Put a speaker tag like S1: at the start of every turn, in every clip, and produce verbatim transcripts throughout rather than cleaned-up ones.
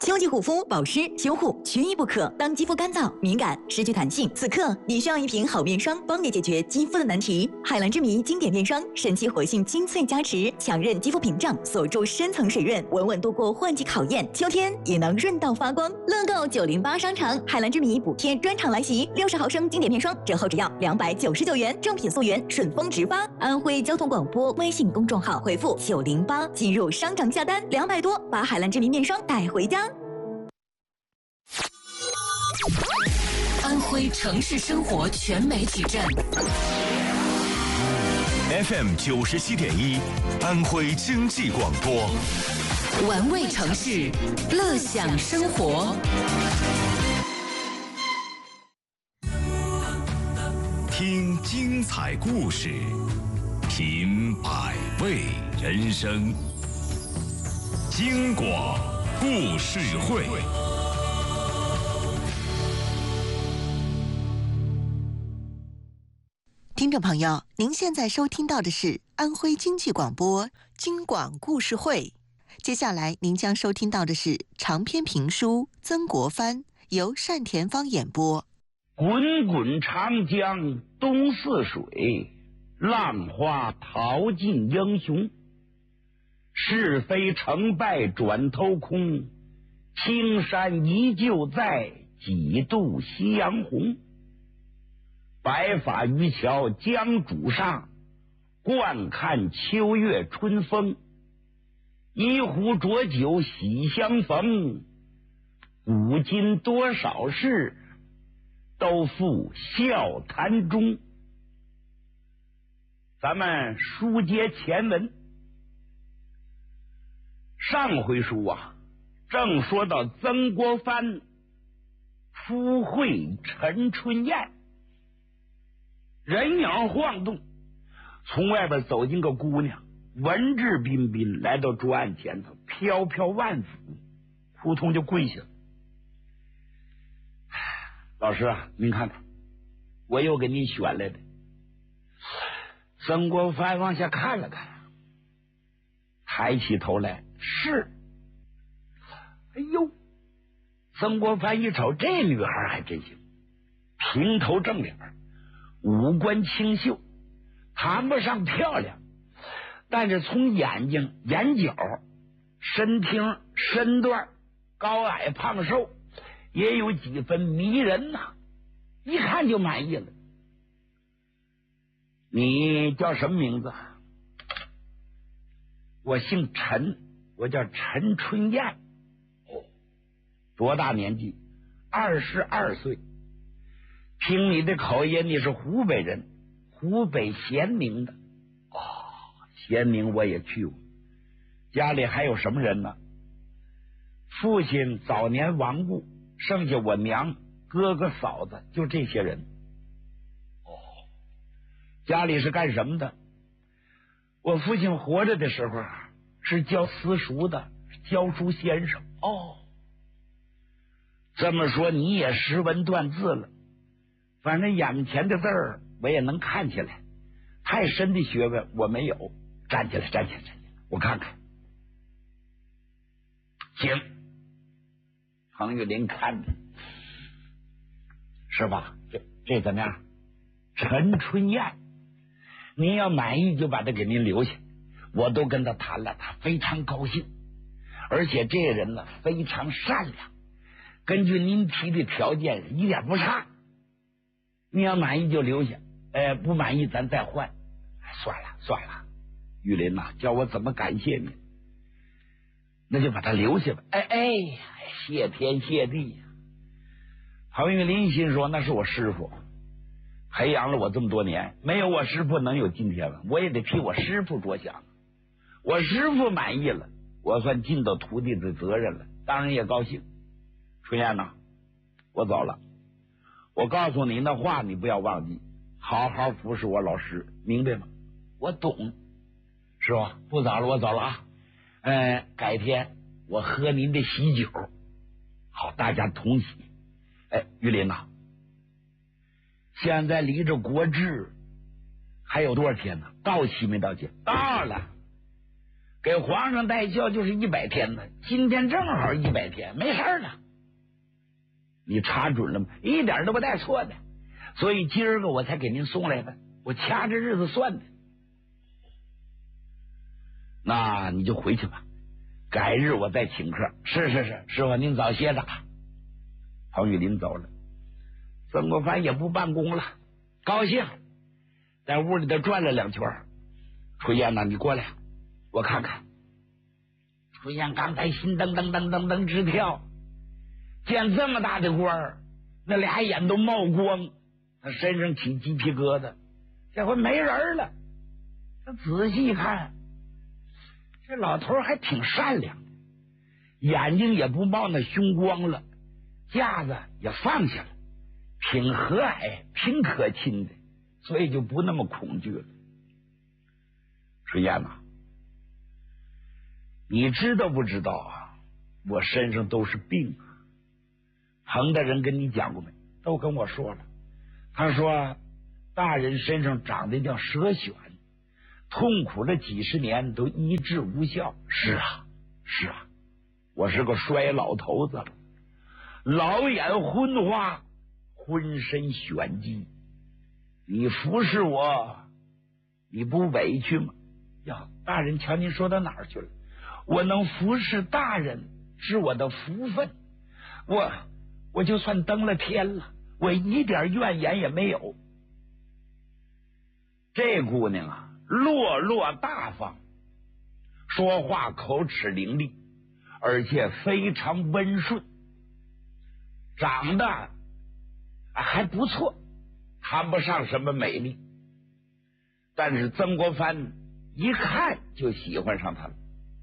S1: 秋季护肤、保湿、修护，缺一不可。当肌肤干燥、敏感、失去弹性，此刻你需要一瓶好面霜，帮你解决肌肤的难题。海蓝之谜经典面霜，神奇活性精粹加持，强韧肌肤屏障，锁住深层水润，稳稳度过换季考验。秋天也能润到发光。乐购九零八商场海蓝之谜补贴专场来袭，六十毫升经典面霜折后只要两百九十九元，正品溯源，顺丰直发。安徽交通广播微信公众号回复九零八进入商场下单，两百多把海蓝之谜面霜带回家。
S2: 安徽城市生活全媒体站
S3: F M 九十七点一，安徽经济广播，
S2: 玩味城市，乐享生活。
S3: 听精彩故事，品百味人生。京广故事会。
S4: 听众朋友，您现在收听到的是安徽经济广播京广故事会。接下来您将收听到的是长篇评书《曾国藩》，由单田芳演播。
S5: 滚滚长江东似水，浪花淘尽英雄。是非成败转头空，青山依旧在，几度夕阳红。白发渔樵江渚上，惯看秋月春风。一壶浊酒喜相逢，古今多少事，都付笑谈中。咱们书接前文，上回书啊，正说到曾国藩初会陈春燕，人影晃动，从外边走进个姑娘，文质彬彬，来到桌案前头，飘飘万福，扑通就跪下了。老师啊，您看看，我又给您选来的。曾国藩往下看了看，抬起头来，是。哎呦，曾国藩一瞅，这女孩还真行，平头正脸，五官清秀，谈不上漂亮，但是从眼睛、眼角、身听、身段、高矮胖瘦，也有几分迷人呐、啊，一看就满意了。你叫什么名字？我姓陈，我叫陈春燕。哦，多大年纪？二十二岁。听你的口音，你是湖北人，湖北咸宁的。哦，咸宁我也去过。家里还有什么人呢？父亲早年亡故，剩下我娘、哥哥、嫂子，就这些人。哦，家里是干什么的？我父亲活着的时候是教私塾的，教书先生。哦，这么说你也识文断字了。反正眼前的字儿我也能看起来，太深的学问我没有。站起来，站起来，站起来，我看看。行，彭玉林看着，是吧？这这怎么样？陈春燕，您要满意就把他给您留下。我都跟他谈了，他非常高兴，而且这个人呢非常善良，根据您提的条件一点不差。你要满意就留下，呃，不满意咱再换。算了算了，玉林呐、啊，叫我怎么感谢你？那就把他留下吧。哎哎，谢天谢地呀！彭玉林心说，那是我师傅，培养了我这么多年，没有我师傅能有今天吗？我也得替我师傅着想。我师傅满意了，我算尽到徒弟的责任了，当然也高兴。春燕呐，我走了。我告诉你那话，你不要忘记，好好服侍我老师，明白吗？我懂，是吧？不早了，我走了啊。呃，改天我喝您的喜酒，好，大家同喜。哎，玉林呐，现在离着国志还有多少天呢？到期没到期？到了。 给皇上带孝就是一百天呢，今天正好一百天，没事了。你查准了吗？一点都不带错的。所以今儿个我才给您送来的，我掐着日子算的。那你就回去吧，改日我再请客。是是是，师傅您早歇着。彭玉林走了，曾国藩也不办公了，高兴，在屋里头转了两圈。春燕呐，你过来，我看看。春燕刚才心噔噔噔噔噔直跳，见这么大的官儿，那俩眼都冒光，他身上起鸡皮疙瘩。这回没人了，他仔细看，这老头还挺善良的，眼睛也不冒那凶光了，架子也放下了，挺和蔼，挺可亲的，所以就不那么恐惧了。春燕呐，你知道不知道啊？我身上都是病啊。彭大人跟你讲过没？都跟我说了。他说大人身上长的叫蛇癣，痛苦了几十年都医治无效。是啊，是啊，我是个衰老头子了，老眼昏花，浑身癣疾。你服侍我，你不委屈吗？呀，大人，瞧您说到哪儿去了？我能服侍大人是我的福分，我我就算登了天了，我一点怨言也没有。这姑娘啊，落落大方，说话口齿伶俐，而且非常温顺，长得还不错，谈不上什么美丽，但是曾国藩一看就喜欢上她了。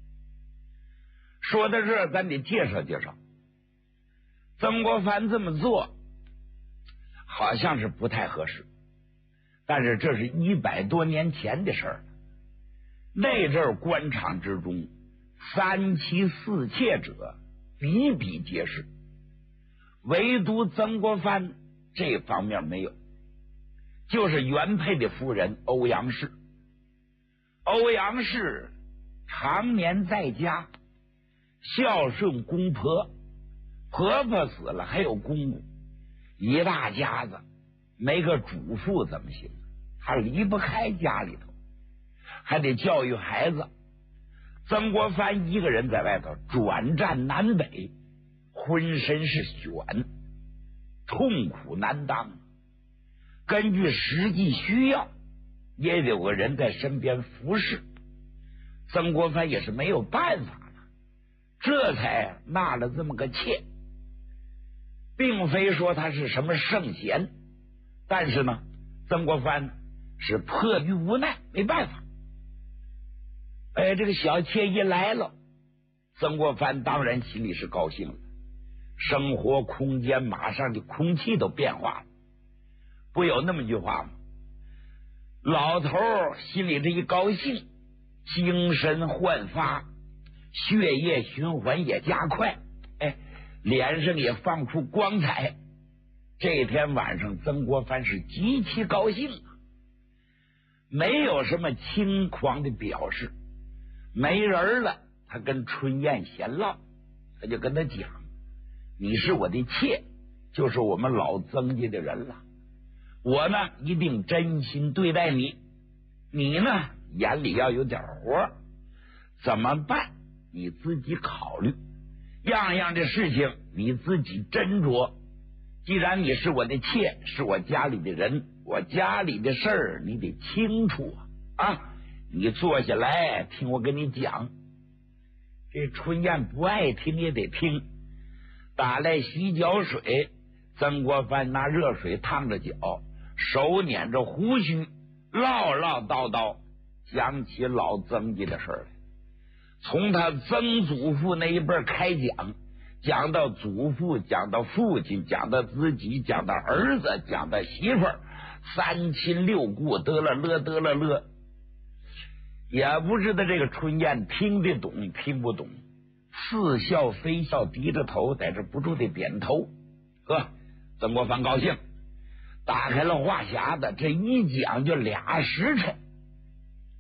S5: 说到这儿，咱得介绍介绍。曾国藩这么做好像是不太合适，但是这是一百多年前的事儿了。那阵儿官场之中，三妻四妾者比比皆是，唯独曾国藩这方面没有，就是原配的夫人欧阳氏。欧阳氏常年在家孝顺公婆，婆婆死了还有公公，一大家子没个主妇怎么行？他离不开家里头，还得教育孩子。曾国藩一个人在外头转战南北，浑身是癣，痛苦难当。根据实际需要，也得有个人在身边服侍。曾国藩也是没有办法了，这才纳了这么个妾。并非说他是什么圣贤，但是呢，曾国藩是迫于无奈，没办法。哎，这个小妾一来了，曾国藩当然心里是高兴了，生活空间马上的空气都变化了。不有那么句话吗？老头心里这一高兴，精神焕发，血液循环也加快，哎，脸上也放出光彩。这天晚上，曾国藩是极其高兴啊，没有什么轻狂的表示。没人了，他跟春燕闲唠，他就跟他讲：“你是我的妾，就是我们老曾家的人了。我呢，一定真心对待你。你呢，眼里要有点活，怎么办？你自己考虑。样样的事情你自己斟酌。既然你是我的妾，是我家里的人，我家里的事儿你得清楚啊！啊，你坐下来听我跟你讲。”这春燕不爱听也得听，打来洗脚水，曾国藩拿热水烫着脚，手捻着胡须，唠唠叨叨讲起老曾家的事儿来。从他曾祖父那一辈开讲，讲到祖父，讲到父亲，讲到自己，讲到儿子，讲到媳妇儿，三亲六故，得了乐得了乐。也不知道这个春燕听得懂听不懂，似笑非笑，低着头在这不住的点头。呵，曾国藩高兴，打开了话匣子，这一讲就俩时辰。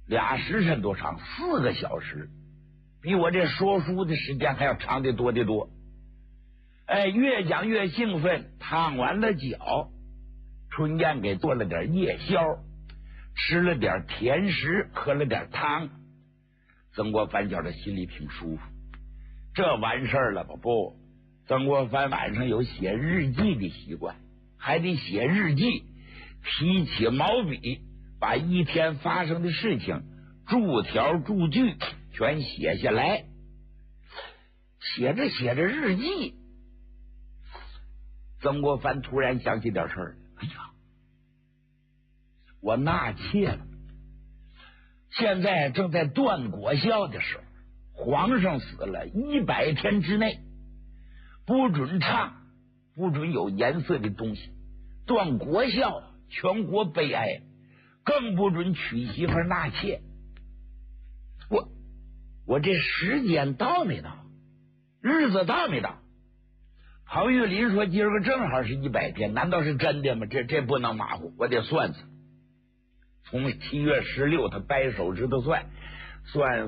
S5: 俩时辰多长，四个小时，比我这说书的时间还要长得多得多。哎，越讲越兴奋，烫完了脚，春燕给做了点夜宵，吃了点甜食，喝了点汤。曾国藩觉得心里挺舒服。这完事儿了吧？不，曾国藩晚上有写日记的习惯，还得写日记，提起毛笔，把一天发生的事情逐条逐句全写下来。写着写着日记，曾国藩突然想起点事儿，哎呀，我纳妾了，现在正在断国孝的时候，皇上死了，一百天之内不准唱，不准有颜色的东西，断国孝，全国悲哀，更不准娶媳妇纳妾。我我这时间到没到？日子到没到？庞玉林说今儿个正好是一百天，难道是真的吗？这这不能马虎，我得算算。从七月十六他掰手指头算，算